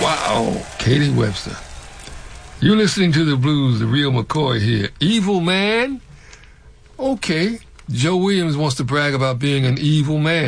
Wow, Katie Webster. You're listening to the blues, the real McCoy here. Evil man? Okay. Joe Williams wants to brag about being an evil man.